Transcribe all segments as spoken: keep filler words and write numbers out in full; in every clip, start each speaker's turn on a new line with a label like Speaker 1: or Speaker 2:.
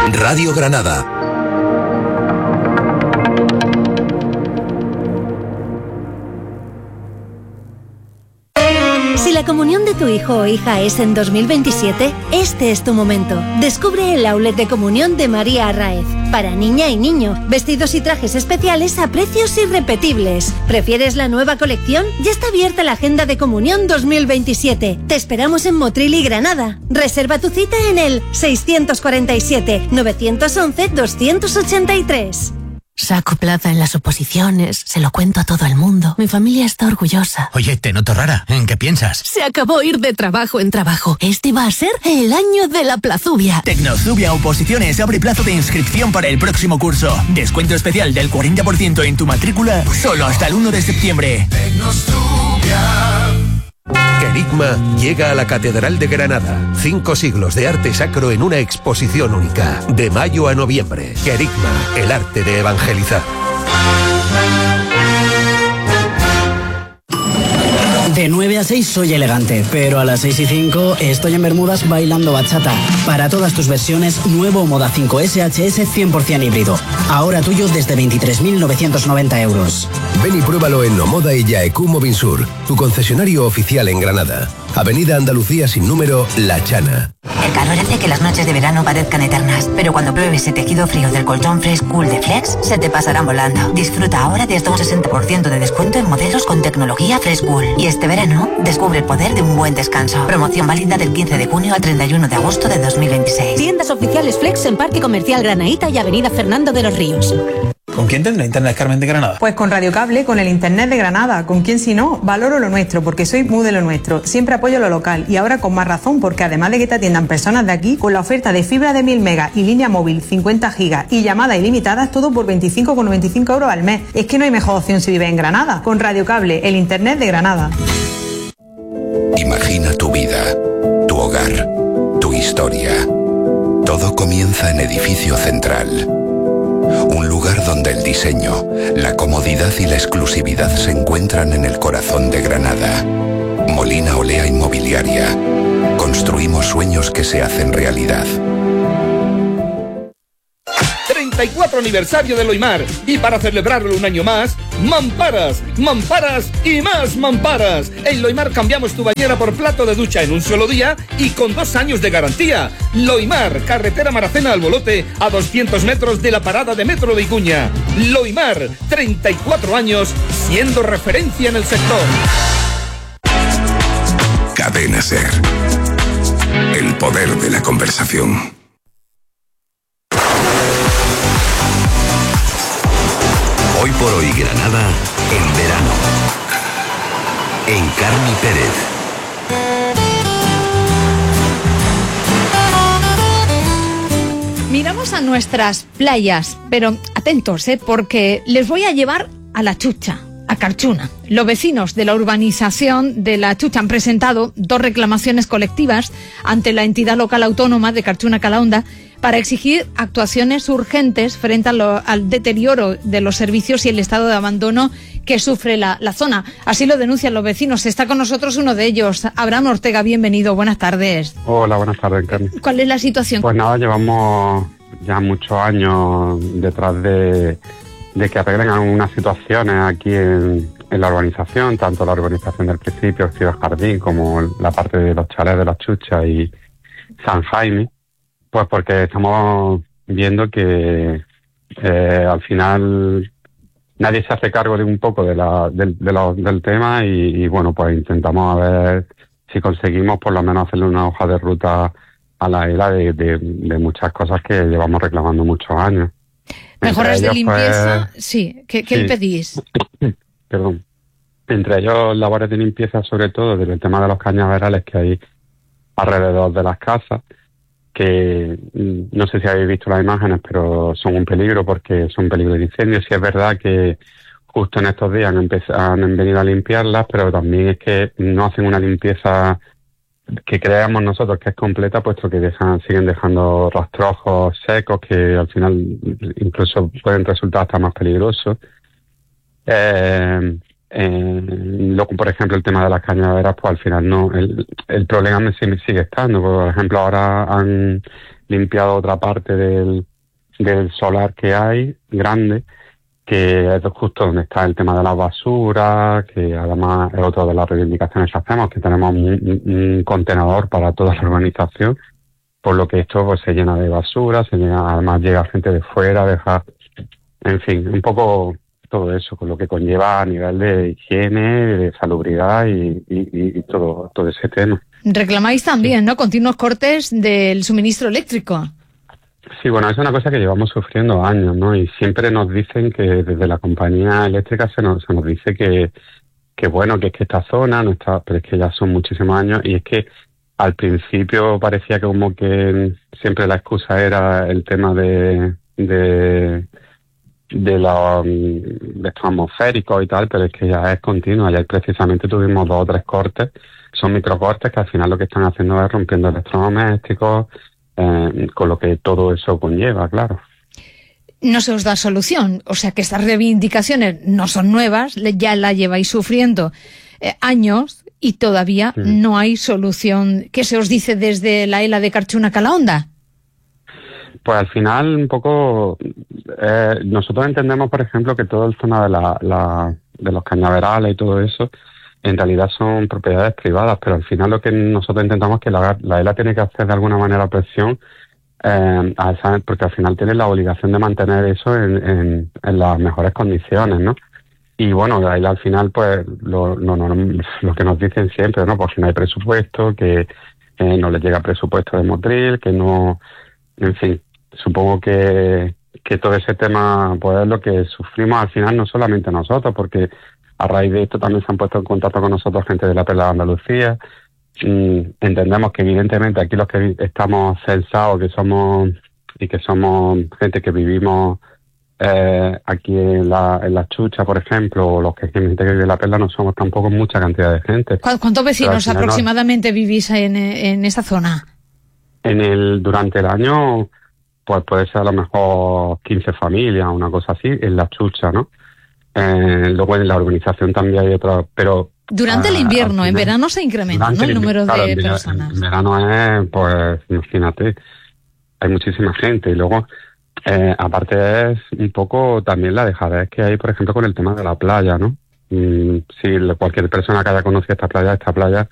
Speaker 1: Radio Granada.
Speaker 2: Si la comunión de tu hijo o hija es en dos mil veintisiete, este es tu momento. Descubre el outlet de comunión de María Arraez. Para niña y niño, vestidos y trajes especiales a precios irrepetibles. ¿Prefieres la nueva colección? Ya está abierta la agenda de comunión dos mil veintisiete. Te esperamos en Motril y Granada. Reserva tu cita en el seiscientos cuarenta y siete, novecientos once, doscientos ochenta y tres.
Speaker 3: Saco plaza en las oposiciones, se lo cuento a todo el mundo. Mi familia está orgullosa.
Speaker 4: Oye, te noto rara. ¿En qué piensas?
Speaker 3: Se acabó ir de trabajo en trabajo. Este va a ser el año de la plazubia.
Speaker 4: Tecnozubia Oposiciones abre plazo de inscripción para el próximo curso. Descuento especial del cuarenta por ciento en tu matrícula solo hasta el uno de septiembre.
Speaker 1: Tecnozubia. Querigma llega a la Catedral de Granada. Cinco siglos de arte sacro en una exposición única. De mayo a noviembre. Querigma, el arte de evangelizar.
Speaker 5: De nueve a seis soy elegante, pero a las seis y cinco estoy en Bermudas bailando bachata. Para todas tus versiones, nuevo Moda cinco S H S cien por ciento híbrido. Ahora tuyos desde veintitrés mil novecientos noventa euros.
Speaker 1: Ven y pruébalo en Nomoda y Yaeku Mobinsur, tu concesionario oficial en Granada. Avenida Andalucía sin número, La Chana.
Speaker 6: El calor hace que las noches de verano parezcan eternas, pero cuando pruebes el tejido frío del colchón Fresh Cool de Flex, se te pasarán volando. Disfruta ahora de hasta un sesenta por ciento de descuento en modelos con tecnología Fresh Cool. Y este verano, descubre el poder de un buen descanso. Promoción válida del quince de junio al treinta y uno de agosto de dos mil veintiséis.
Speaker 2: Tiendas oficiales Flex en Parque Comercial Granaíta y Avenida Fernando de los Ríos.
Speaker 4: ¿Con quién tendrá Internet Carmen de Granada?
Speaker 7: Pues con Radio Cable, con el Internet de Granada. ¿Con quién si no? Valoro lo nuestro, porque soy muy de lo nuestro. Siempre apoyo lo local y ahora con más razón, porque además de que te atiendan personas de aquí, con la oferta de fibra de mil megas y línea móvil cincuenta gigas y llamadas ilimitadas, todo por veinticinco con noventa y cinco euros al mes. Es que no hay mejor opción si vives en Granada. Con Radio Cable, el Internet de Granada.
Speaker 1: Imagina tu vida, tu hogar, tu historia. Todo comienza en Edificio Central. Un lugar donde el diseño, la comodidad y la exclusividad se encuentran en el corazón de Granada. Molina Olea Inmobiliaria. Construimos sueños que se hacen realidad.
Speaker 8: treinta y cuatro aniversario de Loimar, y para celebrarlo un año más, mamparas, mamparas y más mamparas. En Loimar cambiamos tu bañera por plato de ducha en un solo día y con dos años de garantía. Loimar, carretera Maracena al Bolote, a doscientos metros de la parada de metro de Icuña. Loimar, treinta y cuatro años siendo referencia en el sector.
Speaker 1: Cadena Ser. El poder de la conversación. Hoy por hoy Granada, en verano. En Carmi Pérez.
Speaker 9: Miramos a nuestras playas, pero atentos, ¿eh? Porque les voy a llevar a La Chucha, a Carchuna. Los vecinos de la urbanización de La Chucha han presentado dos reclamaciones colectivas ante la entidad local autónoma de Carchuna Calahonda para exigir actuaciones urgentes frente a lo, al deterioro de los servicios y el estado de abandono que sufre la, la zona. Así lo denuncian los vecinos. Está con nosotros uno de ellos, Abraham Ortega. Bienvenido, buenas tardes.
Speaker 10: Hola, buenas tardes, Carmen.
Speaker 9: ¿Cuál es la situación?
Speaker 10: Pues nada, llevamos ya muchos años detrás de, de que arreglen algunas situaciones aquí en, en la urbanización, tanto la urbanización del principio, Ciudad Jardín, como la parte de los chalés de La Chucha y San Jaime. Pues porque estamos viendo que eh, al final nadie se hace cargo de un poco de la, del, de la, del tema y, y bueno, pues intentamos a ver si conseguimos por lo menos hacerle una hoja de ruta a la E L A de, de, de muchas cosas que llevamos reclamando muchos años.
Speaker 9: Mejoras de limpieza,
Speaker 10: pues,
Speaker 9: sí. ¿Qué, qué
Speaker 10: sí.
Speaker 9: le pedís?
Speaker 10: Perdón. Entre ellos labores de limpieza, sobre todo del tema de los cañaverales que hay alrededor de las casas, que no sé si habéis visto las imágenes, pero son un peligro porque son peligro de incendio. Sí es verdad que justo en estos días han, empezado, han venido a limpiarlas, pero también es que no hacen una limpieza que creamos nosotros que es completa, puesto que dejan, siguen dejando rastrojos secos que al final incluso pueden resultar hasta más peligrosos. Eh, Eh, luego, por ejemplo, el tema de las cañaveras, pues al final no, el, el problema sigue, sigue estando. Por ejemplo, ahora han limpiado otra parte del, del solar que hay, grande, que es justo donde está el tema de las basuras, que además es otra de las reivindicaciones que hacemos, que tenemos un, un contenedor para toda la urbanización, por lo que esto pues se llena de basura, se llena, además llega gente de fuera, deja, en fin, un poco todo eso, con lo que conlleva a nivel de higiene, de salubridad y, y, y todo, todo ese tema.
Speaker 9: Reclamáis también, ¿no?, continuos cortes del suministro eléctrico.
Speaker 10: Sí, bueno, es una cosa que llevamos sufriendo años, ¿no? Y siempre nos dicen que desde la compañía eléctrica se nos, se nos dice que, que bueno, que es que esta zona no está, pero es que ya son muchísimos años y es que al principio parecía que como que siempre la excusa era el tema de, de, de los de estos atmosféricos y tal, pero es que ya es continuo. Ayer precisamente tuvimos dos o tres cortes, son microcortes que al final lo que están haciendo es rompiendo electrodomésticos, Eh, con lo que todo eso conlleva, claro.
Speaker 9: No se os da solución, o sea que estas reivindicaciones no son nuevas, ya la lleváis sufriendo eh, años y todavía mm. no hay solución. ¿Qué se os dice desde la E L A de Carchuna Calahonda?
Speaker 10: Pues al final un poco eh, nosotros entendemos, por ejemplo, que toda la zona de, la, la, de los cañaverales y todo eso en realidad son propiedades privadas, pero al final lo que nosotros intentamos es que la, la E L A tiene que hacer de alguna manera presión, eh, a esa, porque al final tiene la obligación de mantener eso en, en, en las mejores condiciones, ¿no? Y bueno, la E L A al final, pues, lo, no, no, lo que nos dicen siempre, ¿no? Pues si no hay presupuesto, que eh, no les llega presupuesto de Motril, que no, en fin, supongo que, que todo ese tema, pues es lo que sufrimos al final, no solamente nosotros, porque a raíz de esto también se han puesto en contacto con nosotros gente de la Perla de Andalucía. Mm, entendemos que evidentemente aquí los que estamos censados, que somos y que somos gente que vivimos eh, aquí en la, en la Chucha, por ejemplo, o los que gente que vive en la Perla, no somos tampoco mucha cantidad de gente.
Speaker 9: ¿Cuántos vecinos aproximadamente no, vivís en, en esa zona?
Speaker 10: En el durante el año, pues puede ser a lo mejor quince familias, una cosa así, en la Chucha, ¿no? Eh, luego en la urbanización también hay otra, pero...
Speaker 9: Durante uh, el invierno, en verano se incrementa, ¿no?, el, el número claro, de personas.
Speaker 10: En verano es, pues, imagínate, hay muchísima gente. Y luego, eh, aparte es un poco también la dejadez que hay, por ejemplo, con el tema de la playa, ¿no? Mm, si cualquier persona que haya conocido esta playa, esta playa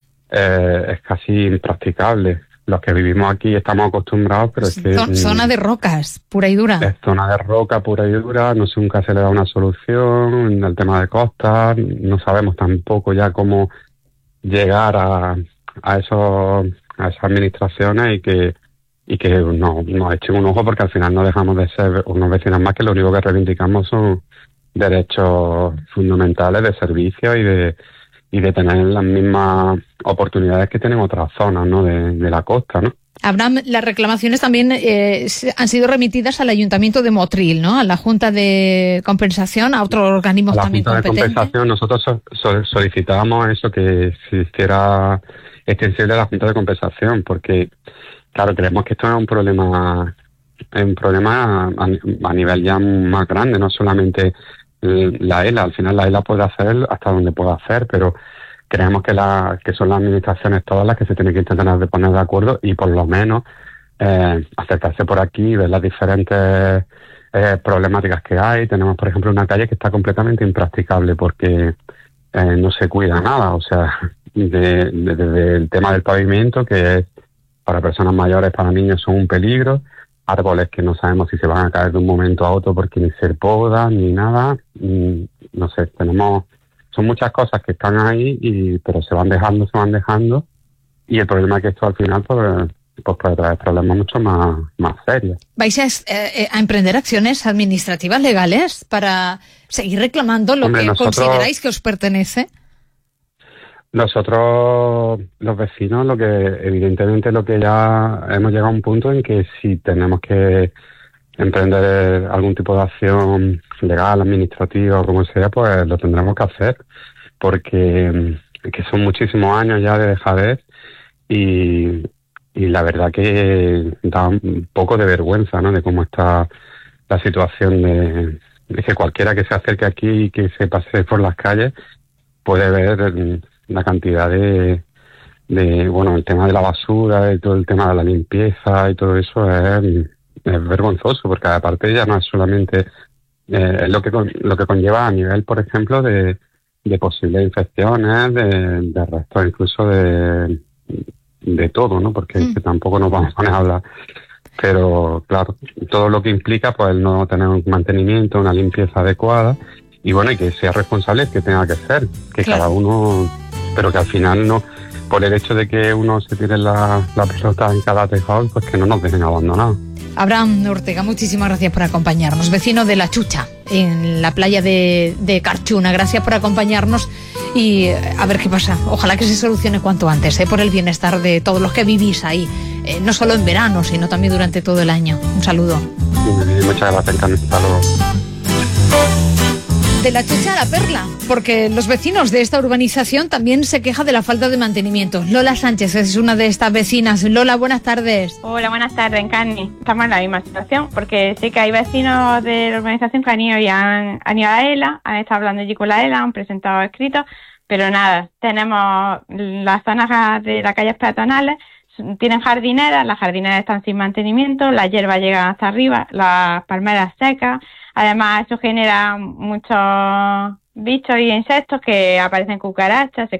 Speaker 10: eh, es casi impracticable. Los que vivimos aquí estamos acostumbrados, pero es que...
Speaker 9: Zona, zona de rocas, pura y dura.
Speaker 10: Es zona de roca pura y dura, no sé, nunca se le da una solución. En el tema de costas, no sabemos tampoco ya cómo llegar a, a, esos, a esas administraciones y que y que no, nos echen un ojo, porque al final no dejamos de ser unos vecinos más que lo único que reivindicamos son derechos fundamentales de servicios y de... y de tener las mismas oportunidades que tienen otras zonas, ¿no?, de, de la costa, ¿no?
Speaker 9: Abraham, las reclamaciones también eh, han sido remitidas al Ayuntamiento de Motril, ¿no?, a la Junta de Compensación, a otros organismos también competentes.
Speaker 10: La Junta de Compensación, nosotros so, so, solicitábamos eso, que se hiciera extensible a la Junta de Compensación, porque, claro, creemos que esto es un problema, es un problema a, a nivel ya más grande, no solamente la E L A. Al final la E L A puede hacer hasta donde pueda hacer, pero creemos que la que son las administraciones todas las que se tienen que intentar de poner de acuerdo y por lo menos eh, acercarse por aquí y ver las diferentes eh, problemáticas que hay. Tenemos, por ejemplo, una calle que está completamente impracticable porque eh, no se cuida nada, o sea, desde de, de, de el tema del pavimento, que es para personas mayores, para niños son un peligro, árboles que no sabemos si se van a caer de un momento a otro porque ni se podan ni nada, y, no sé, tenemos, son muchas cosas que están ahí, y pero se van dejando, se van dejando, y el problema es que esto al final pues, pues puede traer problemas mucho más, más serios.
Speaker 9: ¿Vais a, eh, a emprender acciones administrativas legales para seguir reclamando lo Hombre, que nosotros... consideráis que os pertenece?
Speaker 10: Nosotros, los vecinos, lo que evidentemente lo que ya hemos llegado a un punto en que si tenemos que emprender algún tipo de acción legal, administrativa o como sea, pues lo tendremos que hacer, porque que son muchísimos años ya de dejadez y, y la verdad que da un poco de vergüenza, ¿no?, de cómo está la situación de, es que cualquiera que se acerque aquí y que se pase por las calles puede ver la cantidad de, de, bueno, el tema de la basura y todo el tema de la limpieza y todo eso es, es vergonzoso, porque aparte ya no es solamente eh, lo que lo que conlleva a nivel, por ejemplo, de, de posibles infecciones, de, de restos incluso de, de todo, ¿no? Porque mm. que tampoco nos vamos a poner a hablar. Pero, claro, todo lo que implica, pues, el no tener un mantenimiento, una limpieza adecuada, y bueno, y que sea responsable el que tenga que ser, que claro. Cada uno, pero que al final no, por el hecho de que uno se tire la, la pelota en cada tejado, pues que no nos dejen abandonados.
Speaker 9: Abraham Ortega, muchísimas gracias por acompañarnos, vecino de La Chucha, en la playa de, de Carchuna. Gracias por acompañarnos y a ver qué pasa. Ojalá que se solucione cuanto antes, ¿eh? Por el bienestar de todos los que vivís ahí, eh, no solo en verano, sino también durante todo el año. Un saludo.
Speaker 10: Sí, muchas gracias, Carmen. Hasta luego.
Speaker 9: De La Chucha a La Perla, porque los vecinos de esta urbanización también se quejan de la falta de mantenimiento. Lola Sánchez es una de estas vecinas. Lola, buenas tardes.
Speaker 11: Hola, buenas tardes, Encarni. Estamos en la misma situación, porque sé que hay vecinos de la urbanización que han ido y han, han ido a ELA, han estado hablando allí con la ELA, han presentado escritos, pero nada, tenemos las zonas de las calles peatonales, tienen jardineras, las jardineras están sin mantenimiento, las hierbas llegan hasta arriba, las palmeras secas. Además, eso genera muchos bichos y insectos, que aparecen cucarachas,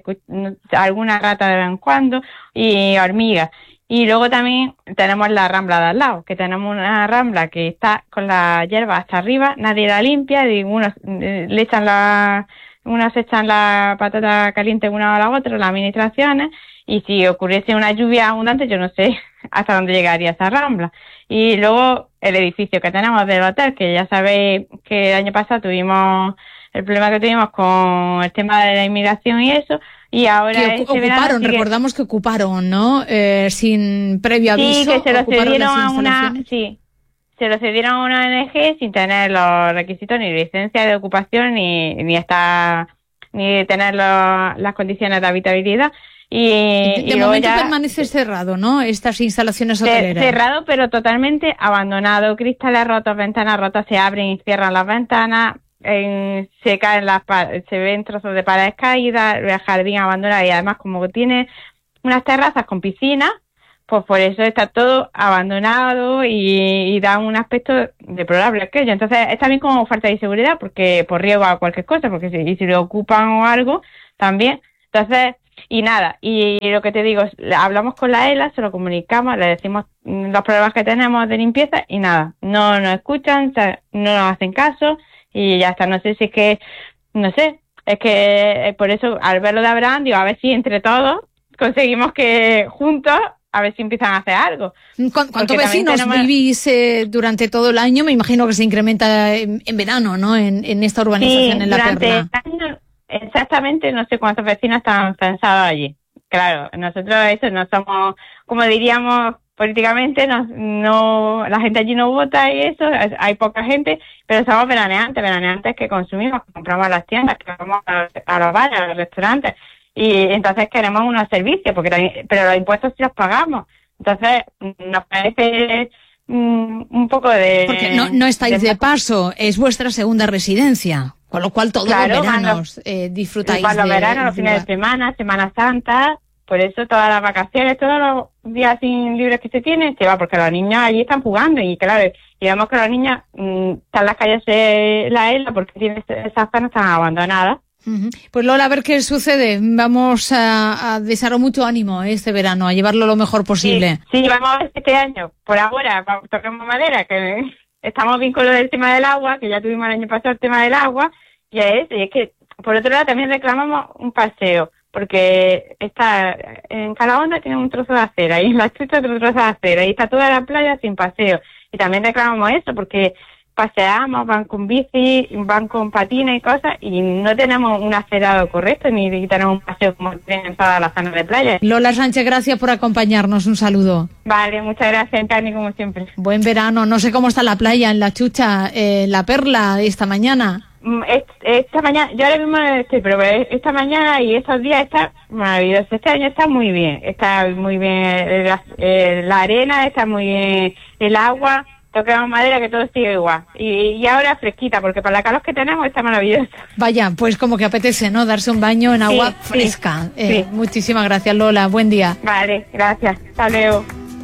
Speaker 11: alguna rata de vez en cuando y hormigas. Y luego también tenemos la rambla de al lado, que tenemos una rambla que está con la hierba hasta arriba, nadie la limpia, y unos le echan la, unos echan la patata caliente una a la otra, las administraciones, y si ocurriese una lluvia abundante, yo no sé hasta dónde llegaría esa rambla. Y luego el edificio que tenemos del hotel, que ya sabéis que el año pasado tuvimos el problema que tuvimos con el tema de la inmigración y eso, y ahora
Speaker 9: que ocuparon, sigue... recordamos que ocuparon, ¿no? Eh, sin previo aviso.
Speaker 11: Sí, que se lo cedieron a una, sí, se lo cedieron a una O N G sin tener los requisitos ni licencia de ocupación ni ni estar ni tener los, las condiciones de habitabilidad. Y,
Speaker 9: de,
Speaker 11: y
Speaker 9: de momento
Speaker 11: ya
Speaker 9: permanece cerrado, ¿no? Estas instalaciones hoteleras.
Speaker 11: Cerrado, pero totalmente abandonado. Cristales rotos, ventanas rotas, se abren y cierran las ventanas, en, se caen las se ven trozos de paredes caídas, el jardín abandonado, y además como tiene unas terrazas con piscina, pues por eso está todo abandonado y, y da un aspecto deplorable aquello. Entonces es también como falta de seguridad, porque por riesgo a cualquier cosa, porque si, y si lo ocupan o algo, también. Entonces, y nada, y lo que te digo, hablamos con la ELA, se lo comunicamos, le decimos los problemas que tenemos de limpieza y nada, no nos escuchan, no nos hacen caso y ya está. No sé si es que, no sé, es que por eso al verlo de Abraham, digo, a ver si entre todos conseguimos que juntos, a ver si empiezan a hacer algo.
Speaker 9: ¿Cuántos vecinos tenemos... vivís eh, durante todo el año? Me imagino que se incrementa en, en verano, ¿no? En, en esta urbanización,
Speaker 11: sí,
Speaker 9: en La
Speaker 11: durante
Speaker 9: Perla.
Speaker 11: El año, exactamente, no sé cuántos vecinos están censados allí. Claro, nosotros eso no somos, como diríamos políticamente, no, no, la gente allí no vota y eso, hay poca gente, pero somos veraneantes, veraneantes que consumimos, que compramos a las tiendas, que vamos a, a los bares, a los restaurantes, y entonces queremos unos servicios, porque pero los impuestos sí los pagamos. Entonces nos parece um, un poco de...
Speaker 9: Porque no, no estáis de, de paso, es vuestra segunda residencia. Con lo cual todos claro, los veranos los, eh, disfrutáis
Speaker 11: para los
Speaker 9: de...
Speaker 11: veranos, los fines de semana, Semana Santa, por eso todas las vacaciones, todos los días sin libres que se tienen, se va, porque los niños allí están jugando y claro, y vemos que los niños mmm, están en las calles de la isla porque tienen esas zonas tan abandonadas.
Speaker 9: Uh-huh. Pues Lola, a ver qué sucede. Vamos a, a desear mucho ánimo este verano, a llevarlo lo mejor posible.
Speaker 11: Sí, sí, vamos a ver este año, por ahora, toquemos madera, que... Estamos bien con lo del tema del agua, que ya tuvimos el año pasado el tema del agua, y es, y es que, por otro lado, también reclamamos un paseo, porque está en Calahonda tiene un trozo de acera, y en La Chucha otro trozo de acera, y está toda la playa sin paseo. Y también reclamamos eso, porque paseamos, van con bici, van con patines y cosas, y no tenemos un acerado correcto, ni tenemos un paseo como tienen todas las zonas de playa.
Speaker 9: Lola Sánchez, gracias por acompañarnos, un saludo.
Speaker 11: Vale, muchas gracias, Cani, como siempre.
Speaker 9: Buen verano, no sé cómo está la playa en La Chucha, eh, La Perla, esta mañana.
Speaker 11: Esta mañana, yo ahora mismo estoy, pero esta mañana y estos días está maravilloso. Este año está muy bien, está muy bien la, la arena, está muy bien el agua. toquemos madera, que todo sigue igual. Y, y ahora fresquita, porque para la calor que tenemos está maravilloso.
Speaker 9: Vaya, pues como que apetece, ¿no? Darse un baño en agua sí, fresca. Sí, eh, sí. Muchísimas gracias, Lola. Buen día.
Speaker 11: Vale, gracias. Hasta luego.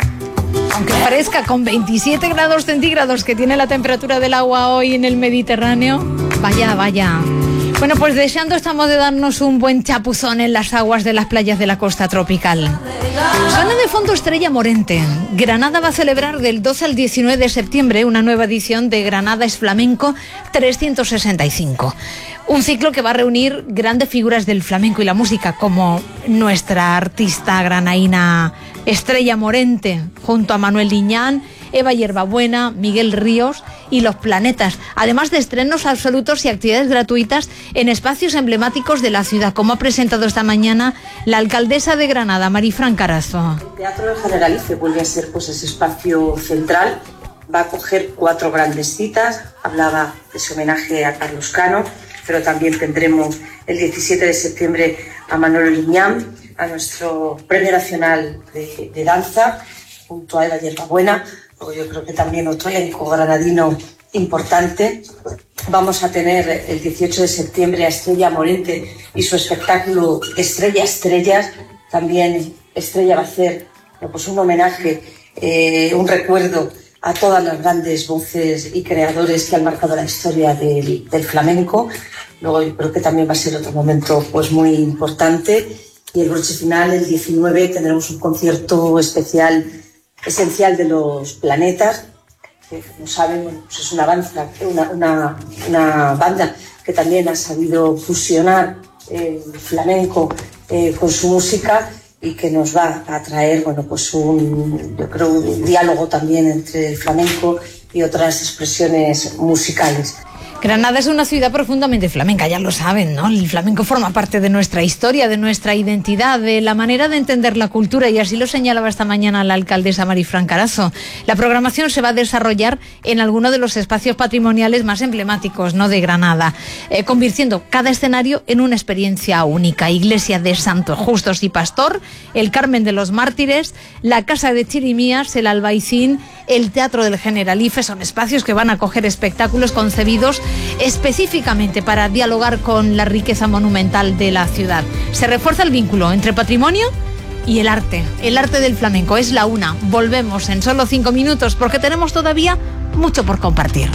Speaker 9: Aunque fresca, con veintisiete grados centígrados que tiene la temperatura del agua hoy en el Mediterráneo, vaya, vaya. Bueno, pues deseando estamos de darnos un buen chapuzón en las aguas de las playas de la costa tropical. Suena de fondo Estrella Morente. Granada va a celebrar del doce al diecinueve de septiembre una nueva edición de Granada es Flamenco trescientos sesenta y cinco. Un ciclo que va a reunir grandes figuras del flamenco y la música, como nuestra artista granaína Estrella Morente, junto a Manuel Liñán, Eva Hierbabuena, Miguel Ríos y Los Planetas, además de estrenos absolutos y actividades gratuitas en espacios emblemáticos de la ciudad, como ha presentado esta mañana la alcaldesa de Granada, Marifran Carazo.
Speaker 12: El Teatro del Generalife vuelve a ser pues ese espacio central, va a acoger cuatro grandes citas, hablaba de ese homenaje a Carlos Cano, pero también tendremos el diecisiete de septiembre a Manuel Liñán, a nuestro Premio Nacional de, de Danza, junto a Eva Hierbabuena. Yo creo que también otro elenco granadino importante. Vamos a tener el dieciocho de septiembre a Estrella Morente y su espectáculo Estrella Estrellas. También Estrella va a hacer pues, un homenaje, eh, un recuerdo a todas las grandes voces y creadores que han marcado la historia del, del flamenco. Luego yo creo que también va a ser otro momento pues, muy importante. Y el broche final, el diecinueve, tendremos un concierto especial esencial de Los Planetas, que como saben pues es una banda, una, una, una banda que también ha sabido fusionar el flamenco eh, con su música y que nos va a traer bueno, pues un, yo creo, un diálogo también entre el flamenco y otras expresiones musicales.
Speaker 9: Granada es una ciudad profundamente flamenca, ya lo saben, ¿no? El flamenco forma parte de nuestra historia, de nuestra identidad, de la manera de entender la cultura, y así lo señalaba esta mañana la alcaldesa Marifran Carazo. La programación se va a desarrollar en alguno de los espacios patrimoniales más emblemáticos, ¿no?, de Granada, eh, convirtiendo cada escenario en una experiencia única. Iglesia de Santos Justos y Pastor, el Carmen de los Mártires, la Casa de Chirimías, el Albaicín, el Teatro del Generalife, son espacios que van a acoger espectáculos concebidos específicamente para dialogar con la riqueza monumental de la ciudad. Se refuerza el vínculo entre patrimonio y el arte, el arte del flamenco. Es la una. Volvemos en solo cinco minutos porque tenemos todavía mucho por compartir.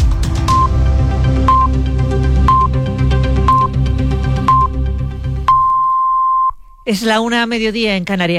Speaker 13: Es la una a mediodía en Canarias.